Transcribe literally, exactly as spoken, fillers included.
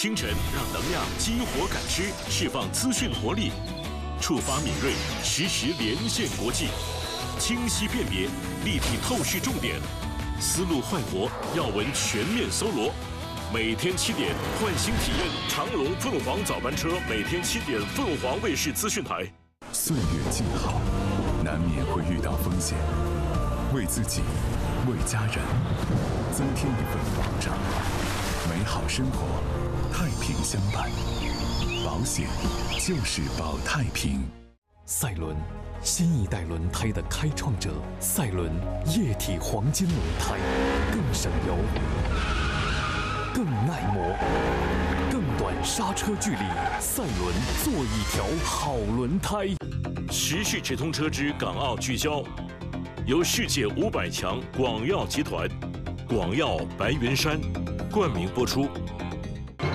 清晨让能量激活感知，释放资讯活力，触发敏锐，实时连线国际，清晰辨别，立体透视重点，思路焕活，要闻全面搜罗。每天七点，唤醒体验长荣凤凰早班车，每天七点，凤凰卫视资讯台。 岁月静好，难免会遇到风险，为自己，为家人，增添一份保障。美好生活，太平相伴，保险就是保太平。 赛伦，新一代轮胎的开创者。赛伦液体黄金轮胎，更省油，更耐磨，更短刹车距离。赛伦，做一条好轮胎。 时事直通车之港澳聚焦，由世界五百强广药集团、广药白云山冠名播出。